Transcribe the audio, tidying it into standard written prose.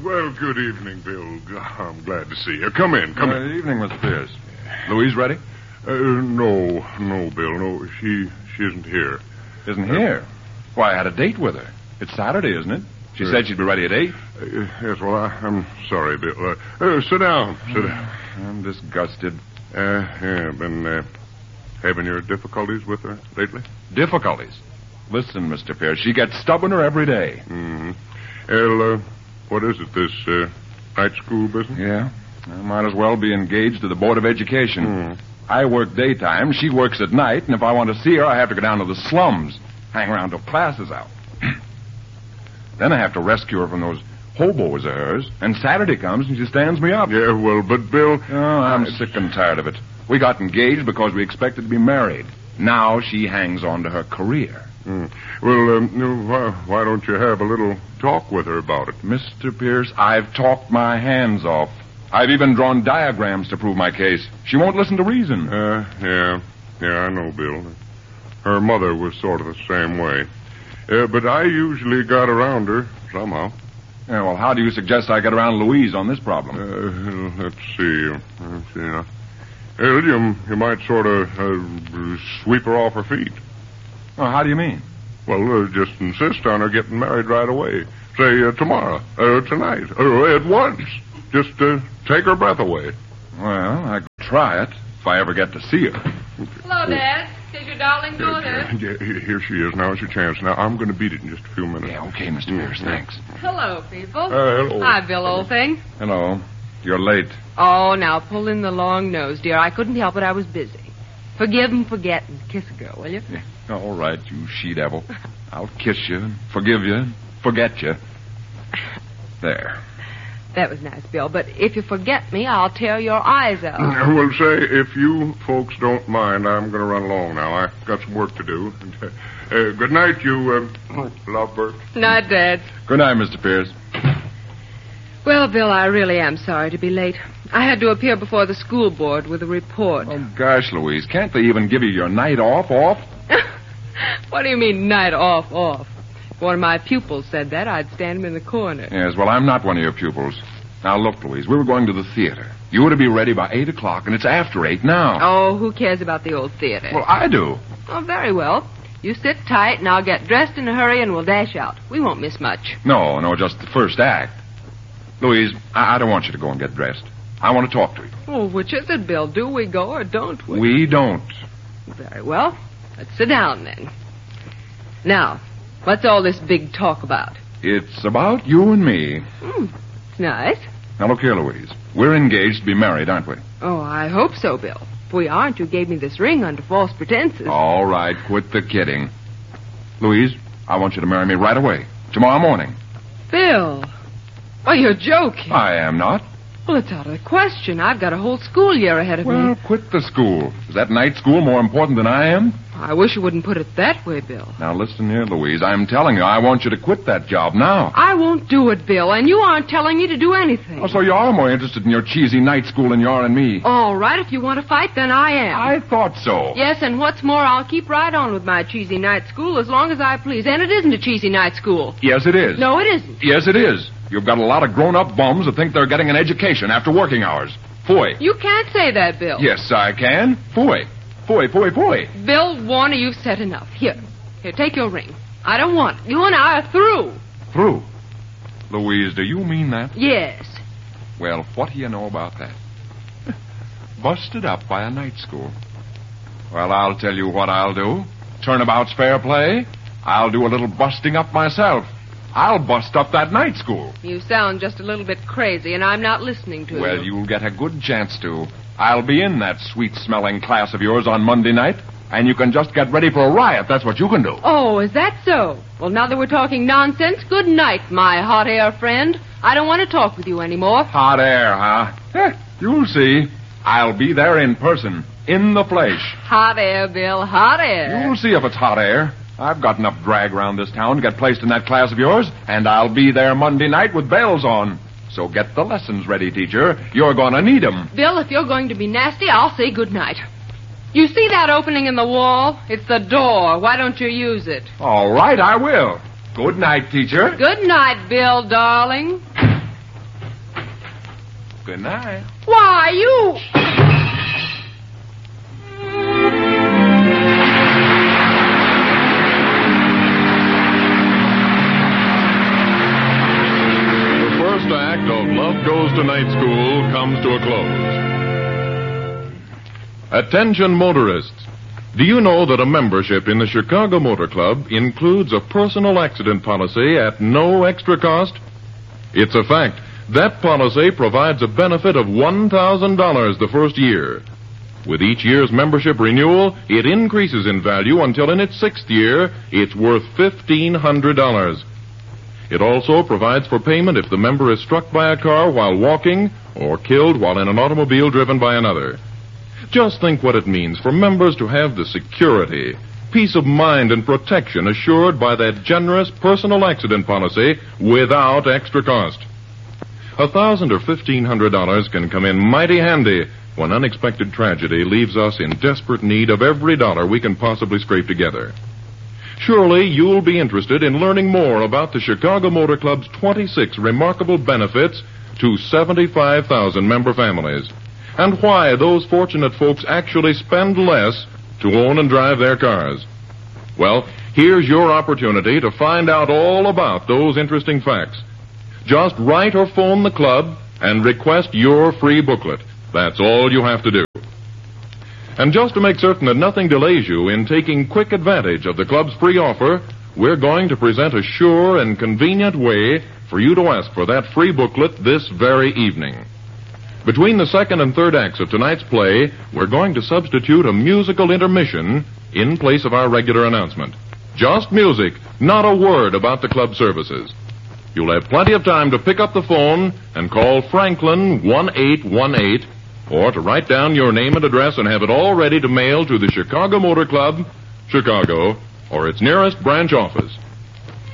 Well, good evening, Bill. I'm glad to see you. Come in. Good evening, Mr. Pierce. Louise ready? No, Bill. No, she isn't here. Isn't here? Why, I had a date with her. It's Saturday, isn't it? She said she'd be ready at 8. Yes, well, I'm sorry, Bill. Sit down. I'm disgusted. Been having your difficulties with her lately? Difficulties? Listen, Mr. Pierce, she gets stubborner every day. Mm-hmm. Well, what is it, this night school business? Yeah. I might as well be engaged to the Board of Education. Mm. I work daytime, she works at night, and if I want to see her, I have to go down to the slums, hang around till class is out. Then I have to rescue her from those hobos of hers, and Saturday comes and she stands me up. Yeah, well, but Bill... Oh, I'm sick and tired of it. We got engaged because we expected to be married. Now she hangs on to her career. Mm. Well, why don't you have a little talk with her about it? Mr. Pierce, I've talked my hands off. I've even drawn diagrams to prove my case. She won't listen to reason. Yeah, I know, Bill. Her mother was sort of the same way. But I usually got around her somehow. Yeah, well, how do you suggest I get around Louise on this problem? Let's see. Now. You might sort of sweep her off her feet. Oh, how do you mean? Well, just insist on her getting married right away. Say tomorrow, tonight, at once. Just take her breath away. Well, I could try it if I ever get to see her. Hello, Dad. Is your darling daughter? Here she is. Now's your chance. Now, I'm going to beat it in just a few minutes. Yeah, okay, Mr. Pierce, thanks. Hello, people. Hello. Hi, Bill, old thing. Hello. You're late. Oh, now pull in the long nose, dear. I couldn't help it. I was busy. Forgive and forget and kiss a girl, will you? Yeah, all right, you she-devil. I'll kiss you and forgive you and forget you. There. That was nice, Bill. But if you forget me, I'll tear your eyes out. Well, say, if you folks don't mind, I'm going to run along now. I've got some work to do. Good night, you lovebird. Night, Dad. Good night, Mr. Pierce. Well, Bill, I really am sorry to be late. I had to appear before the school board with a report. Oh, gosh, Louise, can't they even give you your night off? What do you mean, night off? If one of my pupils said that, I'd stand him in the corner. Yes, well, I'm not one of your pupils. Now, look, Louise, we were going to the theater. You were to be ready by 8 o'clock, and it's after 8 now. Oh, who cares about the old theater? Well, I do. Oh, very well. You sit tight, and I'll get dressed in a hurry, and we'll dash out. We won't miss much. No, just the first act. Louise, I don't want you to go and get dressed. I want to talk to you. Oh, which is it, Bill? Do we go or don't we? We don't. Very well. Let's sit down, then. Now, what's all this big talk about? It's about you and me. It's nice. Now, look here, Louise. We're engaged to be married, aren't we? Oh, I hope so, Bill. If we aren't, you gave me this ring under false pretenses. All right, quit the kidding. Louise, I want you to marry me right away. Tomorrow morning. Bill. Oh, you're joking. I am not. Well, it's out of the question. I've got a whole school year ahead of me. Well, quit the school. Is that night school more important than I am? I wish you wouldn't put it that way, Bill. Now, listen here, Louise. I'm telling you, I want you to quit that job now. I won't do it, Bill, and you aren't telling me to do anything. Oh, so you are more interested in your cheesy night school than you are in me. All right, if you want to fight, then I am. I thought so. Yes, and what's more, I'll keep right on with my cheesy night school as long as I please. And it isn't a cheesy night school. Yes, it is. No, it isn't. Yes, it is. You've got a lot of grown-up bums that think they're getting an education after working hours. Phooey. You can't say that, Bill. Yes, I can. Phooey. Phooey. Bill Warner, you've said enough. Here, take your ring. I don't want it. You and I are through. Through? Louise, do you mean that? Yes. Well, what do you know about that? Busted up by a night school. Well, I'll tell you what I'll do. Turnabout's fair play. I'll do a little busting up myself. I'll bust up that night school. You sound just a little bit crazy, and I'm not listening to you. Well, you'll get a good chance to. I'll be in that sweet-smelling class of yours on Monday night, and you can just get ready for a riot. That's what you can do. Oh, is that so? Well, now that we're talking nonsense, good night, my hot air friend. I don't want to talk with you anymore. Hot air, huh? You'll see. I'll be there in person, in the flesh. Hot air, Bill, hot air. You'll see if it's hot air. I've got enough drag around this town to get placed in that class of yours, and I'll be there Monday night with bells on. So get the lessons ready, teacher. You're going to need 'em. Bill, if you're going to be nasty, I'll say good night. You see that opening in the wall? It's the door. Why don't you use it? All right, I will. Good night, teacher. Good night, Bill, darling. Good night. Why, you... The first act of Love Goes to Night School comes to a close. Attention motorists. Do you know that a membership in the Chicago Motor Club includes a personal accident policy at no extra cost? It's a fact. That policy provides a benefit of $1,000 the first year. With each year's membership renewal, it increases in value until in its sixth year, it's worth $1,500. It also provides for payment if the member is struck by a car while walking or killed while in an automobile driven by another. Just think what it means for members to have the security, peace of mind, and protection assured by that generous personal accident policy without extra cost. $1,000 or $1,500 can come in mighty handy when unexpected tragedy leaves us in desperate need of every dollar we can possibly scrape together. Surely you'll be interested in learning more about the Chicago Motor Club's 26 remarkable benefits to 75,000 member families, and why those fortunate folks actually spend less to own and drive their cars. Well, here's your opportunity to find out all about those interesting facts. Just write or phone the club and request your free booklet. That's all you have to do. And just to make certain that nothing delays you in taking quick advantage of the club's free offer, we're going to present a sure and convenient way for you to ask for that free booklet this very evening. Between the second and third acts of tonight's play, we're going to substitute a musical intermission in place of our regular announcement. Just music, not a word about the club services. You'll have plenty of time to pick up the phone and call Franklin 1818, or to write down your name and address and have it all ready to mail to the Chicago Motor Club, Chicago, or its nearest branch office.